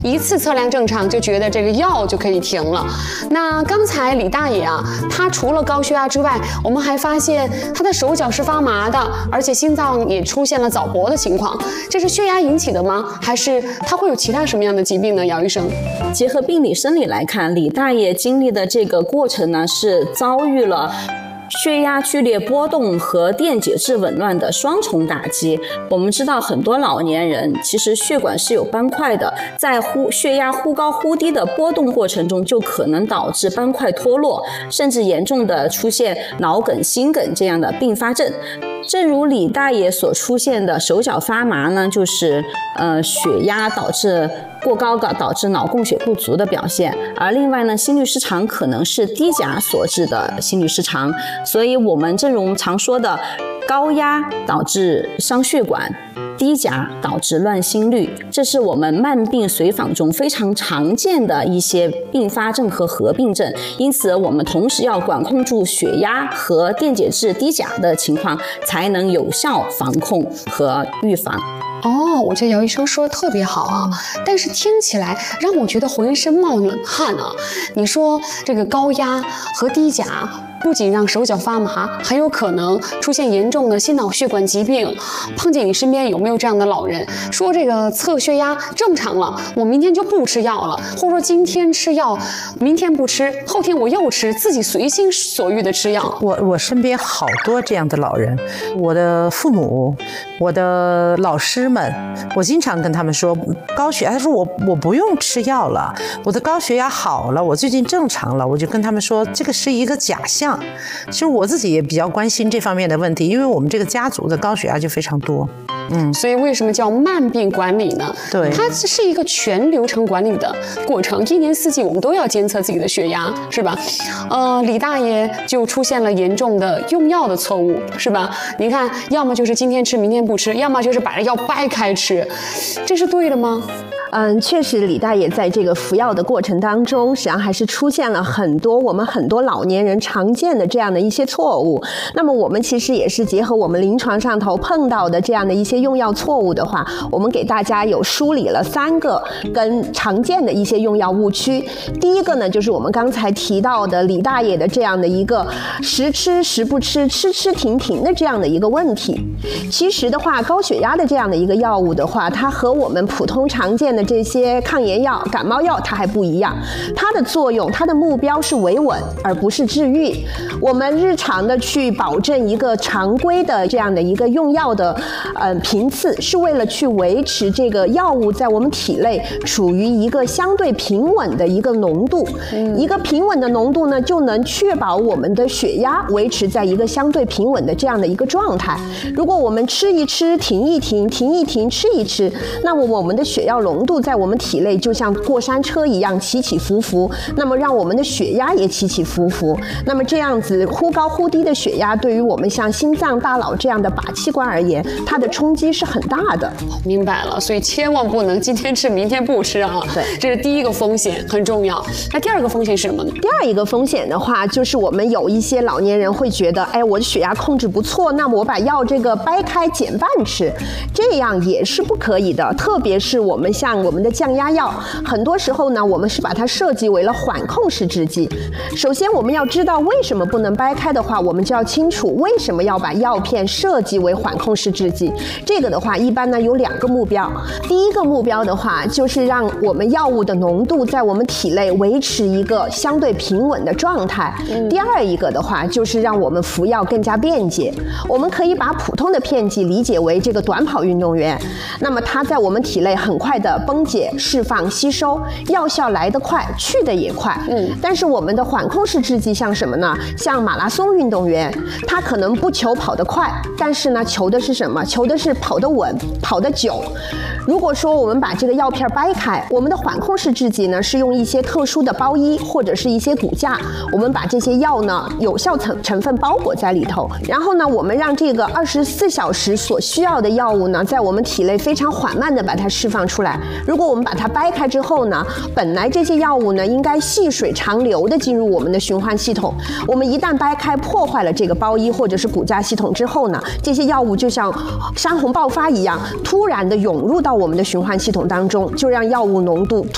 一次测量正常就觉得这个药就可以停了。那刚才李大爷啊，他除了高血压之外，我们还发现他的手脚是发麻的，而且心脏也出现了早搏的情况，这是血压引起的吗？还是他会有其他什么样的疾病呢？姚医生， 结合病理生理来看，李大爷经历的这个过程呢，是遭遇了血压剧烈波动和电解质紊乱的双重打击。我们知道很多老年人其实血管是有斑块的，在血压忽高忽低的波动过程中，就可能导致斑块脱落，甚至严重的出现脑梗、心梗这样的并发症。正如李大爷所出现的手脚发麻呢，就是血压导致过高的导致脑供血不足的表现，而另外呢，心律失常可能是低钾所致的心律失常，所以我们正如常说的，高压导致伤血管，低钾导致乱心率，这是我们慢病随访中非常常见的一些并发症和合并症。因此，我们同时要管控住血压和电解质低钾的情况，才能有效防控和预防。 哦，我觉得姚医生说的特别好啊，但是听起来让我觉得浑身冒冷汗啊。你说这个高压和低钾不仅让手脚发麻，还有可能出现严重的心脑血管疾病。碰见你身边有没有这样的老人，说这个测血压正常了，我明天就不吃药了，或者说今天吃药，明天不吃，后天我又吃，自己随心所欲的吃药？ 我身边好多这样的老人，我的父母，我的老师们，我经常跟他们说高血压，他说我不用吃药了，我的高血压好了，我最近正常了，我就跟他们说这个是一个假象。其实我自己也比较关心这方面的问题，因为我们这个家族的高血压就非常多。 所以为什么叫慢病管理呢？ 对， 它是一个全流程管理的过程，一年四季我们都要监测自己的血压，是吧？李大爷就出现了严重的用药的错误，是吧？你看，要么就是今天吃明天不吃，要么就是把这药掰开吃，这是对的吗？ 确实，李大爷在这个服药的过程当中，实际上还是出现了我们很多老年人常见的这样的一些错误。那么我们其实也是结合我们临床上头碰到的这样的一些用药错误的话，我们给大家有梳理了3个跟常见的一些用药误区。第一个呢，就是我们刚才提到的李大爷的这样的一个时吃时不吃，吃吃停停的这样的一个问题。其实的话，高血压的这样的一个药物的话，它和我们普通常见的这些抗炎药、感冒药它还不一样，它的作用，它的目标是维稳，而不是治愈。我们日常的去保证一个常规的这样的一个用药的频次，是为了去维持这个药物在我们体内处于一个相对平稳的一个浓度。一个平稳的浓度呢，就能确保我们的血压维持在一个相对平稳的这样的一个状态。如果我们吃一吃，停一停，停一停，吃一吃，那么我们的血药浓度在我们体内就像过山车一样起起伏伏，那么让我们的血压也起起伏伏。那么这样子忽高忽低的血压，对于我们像心脏、大脑这样的靶器官而言，它的冲击是很大的。 明白了，所以千万不能今天吃明天不吃啊！ 对， 这是第一个风险，很重要。那第二个风险是什么呢？ 第二一个风险的话，就是我们有一些老年人会觉得，我的血压控制不错，那么我把药这个掰开减半吃，这样也是不可以的。特别是我们像我们的降压药，很多时候呢，我们是把它设计为了缓控式制剂。首先我们要知道为什么不能掰开的话，我们就要清楚为什么要把药片设计为缓控式制剂。这个的话，一般呢有2个目标。第一个目标的话，就是让我们药物的浓度在我们体内维持一个相对平稳的状态。第二一个的话，就是让我们服药更加便捷。我们可以把普通的片剂理解为这个短跑运动员，那么它在我们体内很快的崩解、释放、吸收，药效来得快，去得也快。但是我们的缓控式制剂像什么呢？像马拉松运动员，他可能不求跑得快，但是呢，求的是什么？求的是跑得稳、跑得久。如果说我们把这个药片掰开，我们的缓控式制剂呢是用一些特殊的包衣或者是一些骨架，我们把这些药呢有效成分包裹在里头，然后呢，我们让这个24小时所需要的药物呢，在我们体内非常缓慢的把它释放出来。如果我们把它掰开之后呢，本来这些药物呢应该细水长流的进入我们的循环系统，我们一旦掰开破坏了这个包衣或者是骨架系统之后呢，这些药物就像山洪爆发一样，突然的涌入到我们的循环系统当中，就让药物浓度